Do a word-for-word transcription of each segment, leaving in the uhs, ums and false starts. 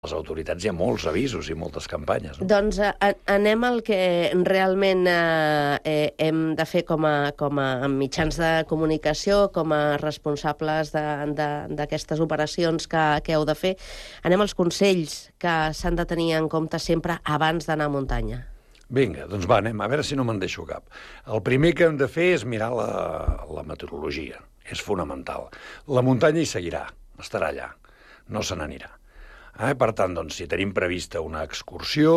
les autoritats hi ha molts avisos i moltes campanyes. No? Doncs eh, anem al que realment eh, eh, hem de fer com a, com a mitjans de comunicació, com a responsables d'aquestes operacions que, que heu de fer. Anem als consells que s'han de tenir en compte sempre abans d'anar a muntanya. Vinga, doncs va, anem, a veure si no me'n deixo cap. El primer que hem de fer és mirar la, la meteorologia. És fonamental. La muntanya hi seguirà, estarà allà, no se n'anirà. Eh? Per tant, doncs, si tenim prevista una excursió,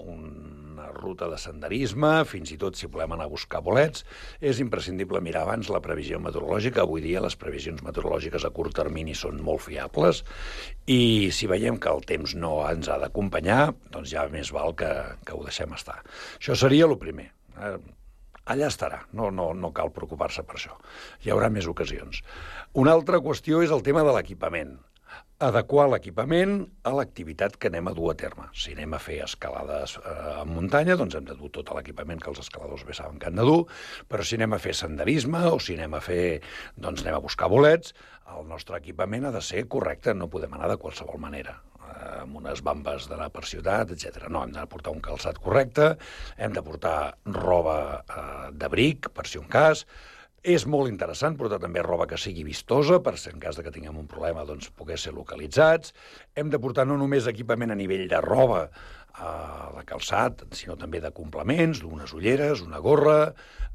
una ruta de senderisme, fins i tot si volem anar a buscar bolets, és imprescindible mirar abans la previsió meteorològica. Avui dia les previsions meteorològiques a curt termini són molt fiables i si veiem que el temps no ens ha d'acompanyar, doncs ja més val que, que ho deixem estar. Això seria el primer. Eh? Allà estarà, no, no, no cal preocupar-se per això. Hi haurà més ocasions. Una altra qüestió és el tema de l'equipament. Adequar l'equipament a l'activitat que anem a dur a terme. Si anem a fer escalades eh, en muntanya, doncs hem de dur tot l'equipament que els escaladors bé saben que han de dur, però si anem a fer senderisme o si anem a fer, doncs anem a buscar bolets, el nostre equipament ha de ser correcte, no podem anar de qualsevol manera, eh, amb unes bambes d'anar per ciutat, etcètera. No, hem de portar un calçat correcte, hem de portar roba eh, d'abric, per si un cas. És molt interessant portar també roba que sigui vistosa, per si en cas de que tinguem un problema doncs, poder ser localitzats. Hem de portar no només equipament a nivell de roba, eh, de calçat, sinó també de complements, d'unes ulleres, una gorra,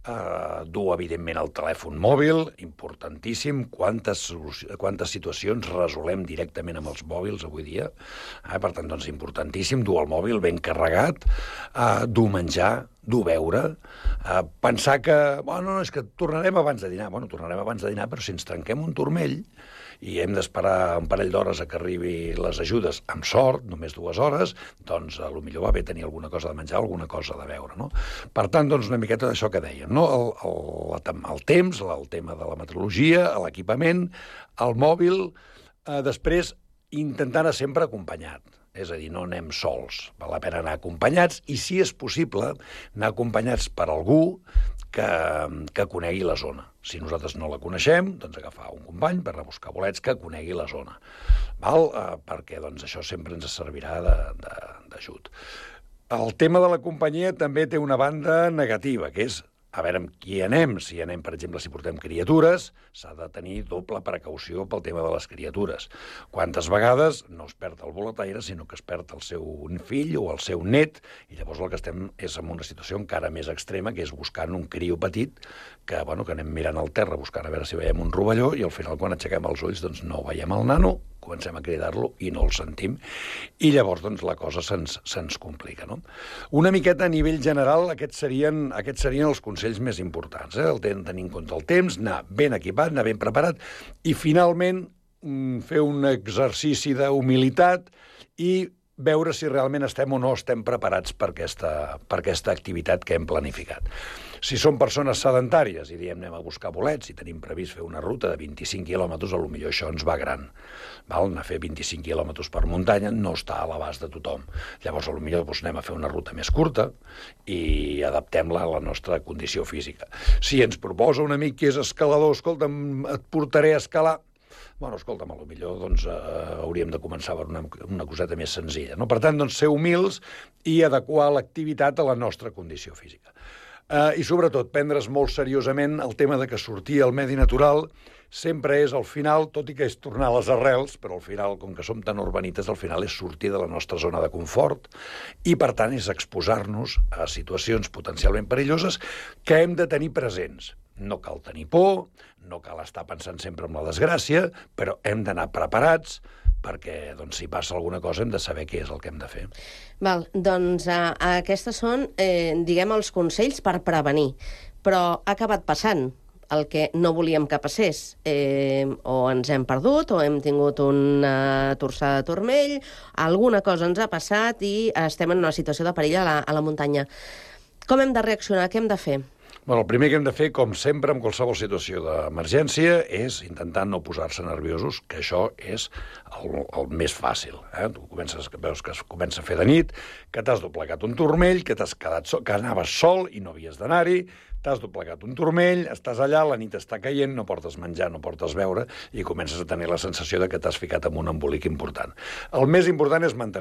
eh, dur, evidentment, el telèfon mòbil, importantíssim, quantes, quantes situacions resolem directament amb els mòbils avui dia. Eh, per tant, doncs, importantíssim dur el mòbil ben carregat, eh, dur menjar, dur beure, eh, pensar que, bueno, és que tornarem abans de dinar. Bueno, tornarem abans de dinar, però si ens trenquem un turmell i hem d'esperar un parell d'hores a que arribi les ajudes, amb sort, només dues hores, doncs a lo millor va bé tenir alguna cosa de menjar, alguna cosa de beure, no? Per tant, doncs una miqueta d'això que dèiem, no? El, el, el temps, el tema de la meteorologia, l'equipament, el mòbil, eh, després intentar anar sempre acompanyat. És a dir, no anem sols. Val la pena anar acompanyats i, si és possible, anar acompanyats per algú que, que conegui la zona. Si nosaltres no la coneixem, doncs agafar un company per anar a buscar bolets que conegui la zona. Val? Eh, perquè doncs, això sempre ens servirà d'ajut. El tema de la companyia també té una banda negativa, que és a veure amb qui anem. Si anem, per exemple, si portem criatures, s'ha de tenir doble precaució pel tema de les criatures. Quantes vegades no es perd el boletaire, sinó que es perd el seu fill o el seu net, i llavors el que estem és en una situació encara més extrema, que és buscant un criu petit, que, bueno, que anem mirant al terra, buscant a veure si veiem un rovelló, i al final, quan aixequem els ulls, doncs no veiem el nano, comencem a cridar-lo i no el sentim, i llavors doncs, la cosa se'ns se'ns complica. No? Una miqueta a nivell general, aquests serien, aquests serien els consells més importants. Eh? El tenir en compte el temps, anar ben equipat, anar ben preparat, i finalment fer un exercici d'humilitat i veure si realment estem o no estem preparats per aquesta, per aquesta activitat que hem planificat. Si som persones sedentàries i diem anem a buscar bolets i tenim previst fer una ruta de vint-i-cinc quilòmetres, potser això ens va gran. Val? Anar a fer vint-i-cinc quilòmetres per muntanya no està a l'abast de tothom. Llavors, potser doncs, anem a fer una ruta més curta i adaptem-la a la nostra condició física. Si ens proposa un amic que és escalador, escolta'm, et portaré a escalar, bueno, escolta'm, potser doncs, eh, hauríem de començar per una, una coseta més senzilla. No? Per tant, doncs, ser humils i adequar l'activitat a la nostra condició física. Uh, I, sobretot, prendre's molt seriosament el tema de que sortir al medi natural sempre és, al final, tot i que és tornar a les arrels, però al final, com que som tan urbanites, al final és sortir de la nostra zona de confort i, per tant, és exposar-nos a situacions potencialment perilloses que hem de tenir presents. No cal tenir por, no cal estar pensant sempre en la desgràcia, però hem d'anar preparats perquè, doncs, si passa alguna cosa hem de saber què és el que hem de fer. Val, doncs uh, aquestes són, eh, diguem, els consells per prevenir, però ha acabat passant el que no volíem que passés. Eh, o ens hem perdut, o hem tingut una torçada de turmell, alguna cosa ens ha passat i estem en una situació de perill a la, a la muntanya. Com hem de reaccionar? Què hem de fer? Bueno, el primer que hem de fer, com sempre, en qualsevol situació d'emergència, és intentar no posar-se nerviosos, que això és el, el més fàcil. Eh? Tu comences, veus que es comença a fer de nit, que t'has doblegat un turmell, que t'has quedat sol, que anaves sol i no havies d'anar-hi, t'has doblegat un turmell, estàs allà, la nit està caient, no portes menjar, no portes beure, i comences a tenir la sensació de que t'has ficat en un embolic important. El més important és mantenir